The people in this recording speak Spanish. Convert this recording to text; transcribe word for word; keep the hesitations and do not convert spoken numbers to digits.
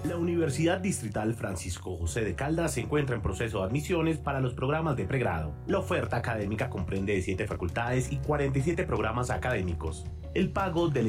La Universidad Distrital Francisco José de Caldas se encuentra en proceso de admisiones para los programas de pregrado. La oferta académica comprende de siete facultades y cuarenta y siete programas académicos. El pago del